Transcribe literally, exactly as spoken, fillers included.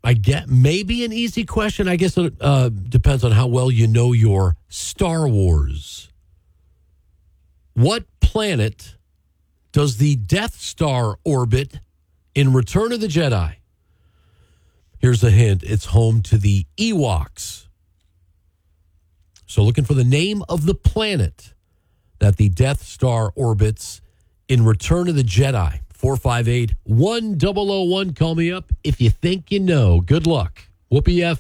I get maybe an easy question. I guess it uh, depends on how well you know your Star Wars. What planet does the Death Star orbit in Return of the Jedi? Here's a hint. It's home to the Ewoks. So looking for the name of the planet that the Death Star orbits in Return of the Jedi. four five eight, one thousand one. Call me up if you think you know. Good luck. Whoopee F.